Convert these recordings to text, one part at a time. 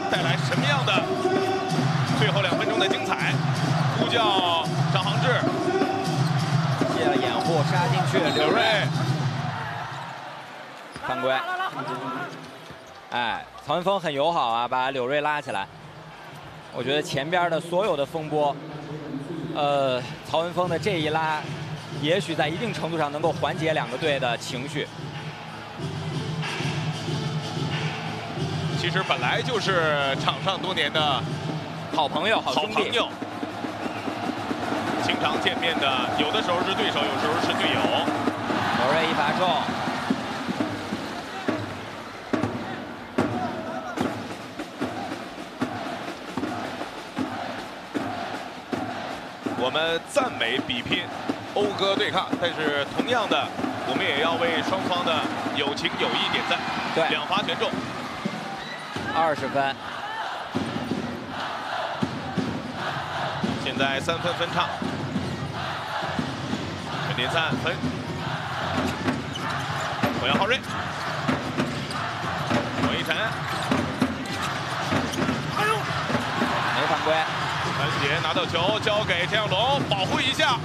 带来什么样的最后2分钟的精彩？呼叫张航志， 借了掩护杀进去， 刘瑞犯规。哎，曹文峰很友好啊，把柳瑞拉起来。我觉得前边的所有的风波，曹文峰的这一拉，也许在一定程度上能够缓解2个队的情绪。 其实本来就是场上多年的好朋友、好兄弟， 经常见面的，有的时候是对手，有时候是队友。 刘瑞一罚中。 我们赞美比拼，讴歌对抗，但是同样的，我们也要为双方的友情友谊点赞。 对 ，2罚全中 ，20分。 现在3分分差，陈点赞分，欧阳浩瑞，王一晨， 没犯规。 樊杰拿到球，交给陈小龙，保护一下。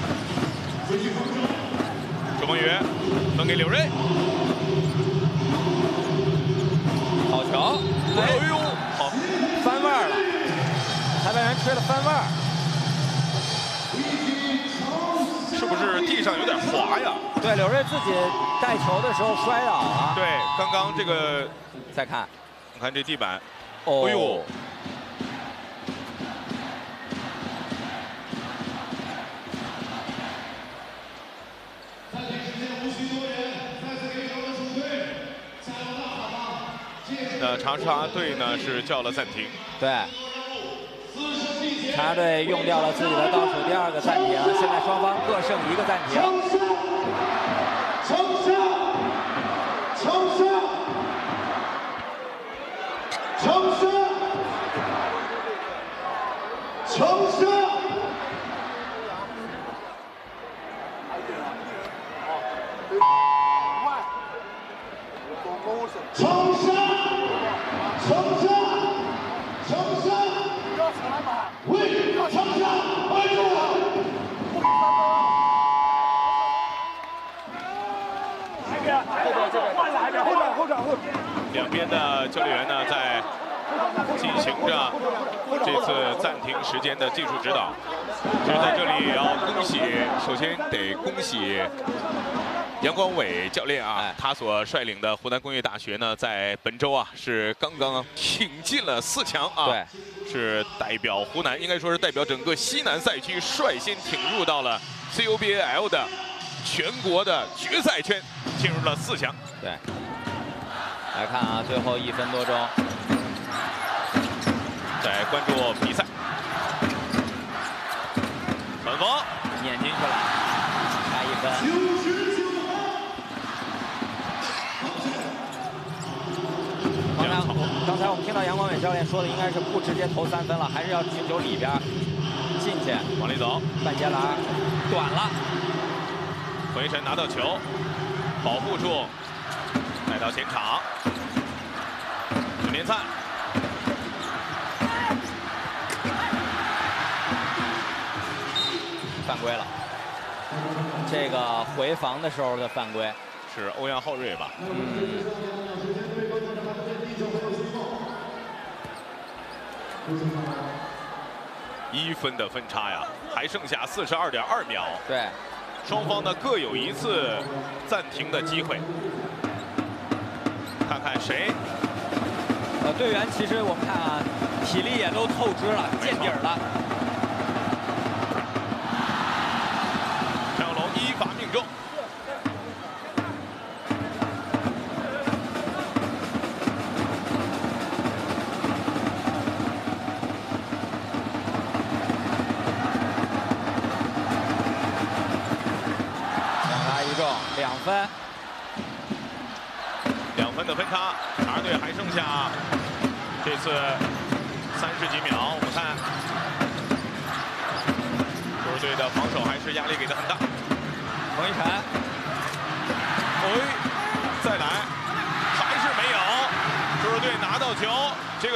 周梦雨分给柳瑞， 好球！ 哎呦，好， 翻味儿了，裁判员吹了翻味儿。 是不是地上有点滑呀？ 对，柳瑞自己带球的时候摔倒了。 对，刚刚这个， 再看， 你看这地板， 哦， 哎呦。长沙队呢是叫了暂停。 对，长沙队用掉了自己的倒数第2个暂停，现在双方各剩1个暂停。 两边的教练员呢在进行着这次暂停时间的技术指导。其实在这里也要恭喜，首先得恭喜杨光伟教练啊，他所率领的湖南工业大学呢，在本周啊是刚刚挺进了4强啊， 对， 是代表湖南，应该说是代表整个西南赛区率先挺入到了 CUBAL 的全国的决赛圈，进入了4强。 对，来看啊，最后1分多钟， 再关注比赛，本峰撵进去了，差1分。刚才我们听到杨光伟教练说的，应该是不直接投3分了，还是要进球里边进去， 往里走， 半截篮短了。 何一晨拿到球，保护住，带到前场，陈连灿， 犯规了，这个回防的时候的犯规是欧阳浩瑞吧？1分的分差呀，还剩下42.2秒。 对， 双方呢各有1次暂停的机会，看看谁。 队员其实我们看啊，体力也都透支了，见底儿了。 陈小龙1罚命中。 2分 ，2分的分差，长沙队还剩下这次30几秒。我们看，球队的防守还是压力给的很大。 冯一晨， 再来，还是没有。球队拿到球。